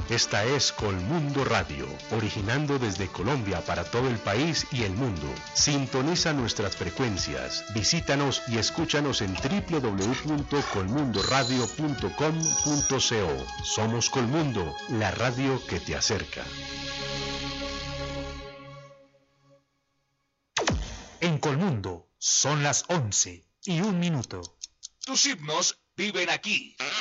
Esta es Colmundo Radio, originando desde Colombia para todo el país y el mundo. Sintoniza nuestras frecuencias, visítanos y escúchanos en www.colmundoradio.com.co. Somos Colmundo, la radio que te acerca. En Colmundo son las 11:01. Tus himnos viven aquí.